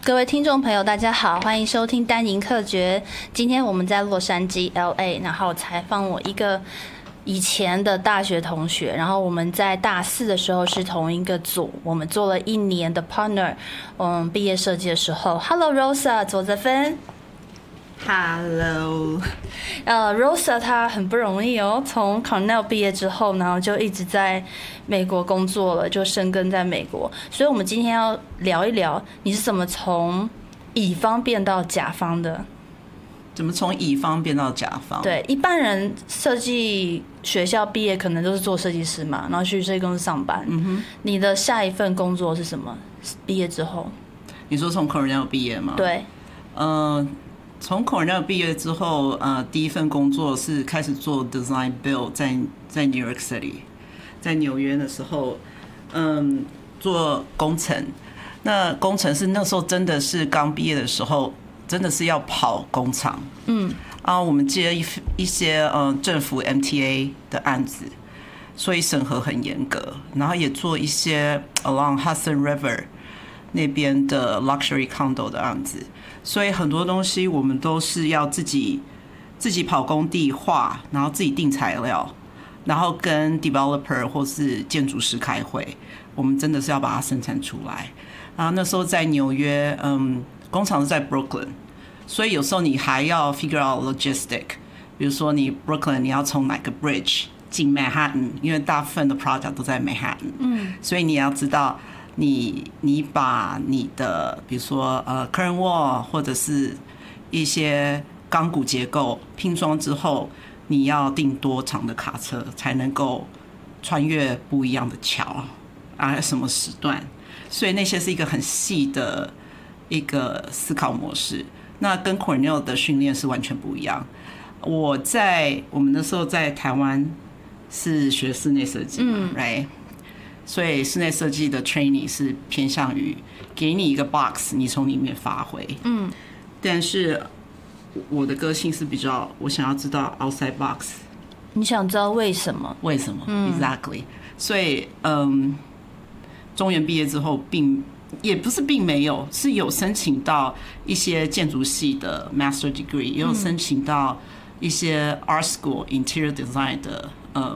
各位听众朋友，大家好，欢迎收听单营客决。今天我们在洛杉矶 LA， 然后采访我一个以前的大学同学，然后我们在大四的时候是同一个组，我们做了1年的 partner。毕业设计的时候 ，Hello Rosa， 左泽芬。 Hello， Rosa 她很不容易哦，从 Cornell 毕业之后，然后就一直在美国工作了，就生根在美国。所以我们今天要聊一聊，你是怎么从乙方变到甲方的？ 怎么从乙方变到甲方？ 对，一般人设计学校毕业可能都是做设计师嘛，然后去设计公司上班。你的下一份工作是什么？毕业之后？ 你说从 Cornell 毕业吗？ 对。 从 Cornell 毕业之后，第一份工作是开始做 design build， 在 New York City， 在纽约的时候，做工程。那工程是那时候真的是刚毕业的时候，真的是要跑工厂。我们接一些政府 MTA 的案子，所以审核很严格，然后也做一些 along Hudson River 那边的 luxury condo 的案子。所以很多东西我们都是要自己跑工地画，然后自己订材料，然后跟 developer 或是建筑师开会，我们真的是要把它生产出来。然后那时候在纽约，工厂是在 Brooklyn， 所以有时候你还要 figure out logistic， 比如说你 Brooklyn 你要从哪个 bridge 进 Manhattan， 因为大部分的 project 都在 Manhattan，所以你要知道。你把你的比如说current wall 或者是一些钢骨结构拼装之后，你要订多长的卡车才能够穿越不一样的桥什么时段？所以那些是一个很细的一个思考模式。那跟 Cornell 的训练是完全不一样。我们那时候在台湾是学室内设计嘛，right？所以室内设计的 training 是偏向于给你一个 box， 你从里面发挥。但是我的个性是比较，我想要知道 outside box。 你想知道为什么？ 为什么？Exactly。所以中原毕业之后，也不是并没有，是有申请到一些建筑系的 master degree， 也有申请到一些 art school interior design 的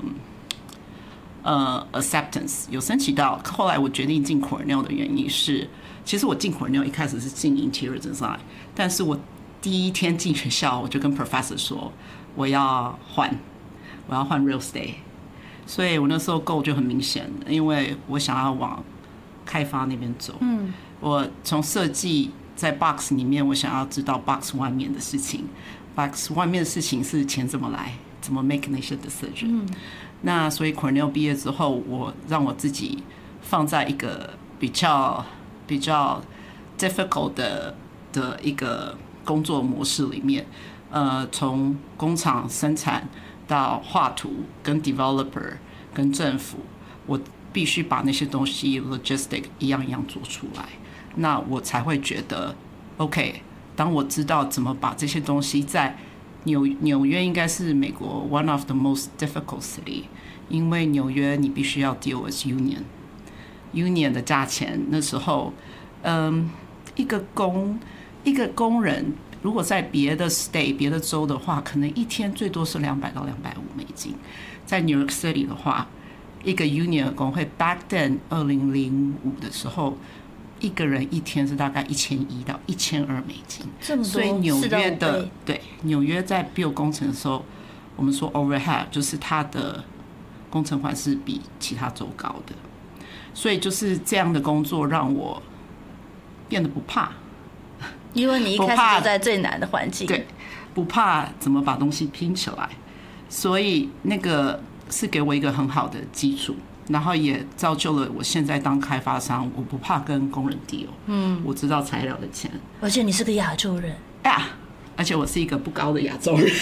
acceptance 有申请到。后来我决定进 Cornell 的原因是，其实我进 Cornell 一开始是进 interior design， 但是我第一天进学校我就跟 professor 说我要换 real estate， 所以我那时候 goal 就很明显，因为我想要往开发那边走。我从设计在 box 里面，我想要知道 box 外面的事情， box 外面的事情是钱怎么来，怎么 make 那些 decision。那所以 Cornell 毕业之后，我让我自己放在一个比较 difficult 的一个工作模式里面，从工厂生产到画图，跟 developer 跟政府，我必须把那些东西 logistic 一样一样做出来，那我才会觉得 OK。当我知道怎么把这些东西在纽约应该是美国 one of the most difficult city， 因为纽约你必须要 deal with union 的价钱。那时候，一个工人如果在别的 state 别的州的话，可能一天最多是200到250美金。在 New York City 的话，一个 union 工会 back then 2005的时候，一个人一天是大概1100到1200美金， 这么多， 所以纽约在 build 工程的时候，我们说 overhead 就是它的工程款是比其他州高的，所以就是这样的工作让我变得不怕， 因为你一开始就在最难的环境， 对，不怕怎么把东西拼起来，所以那个是给我一个很好的基础。然后也造就了我现在当开发商，我不怕跟工人 deal， 我知道材料的钱， 而且你是个亚洲人而且我是一个不高的亚洲人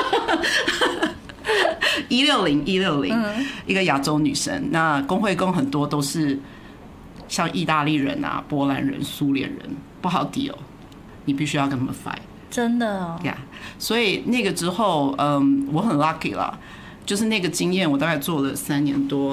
160，一个亚洲女生。那工会工很多都是像意大利人波兰人、苏联人，不好 deal， 你必须要跟他们 fight， 真的哦。 所以那个之后，我很 lucky 啦。就是那个经验，我大概做了3年多，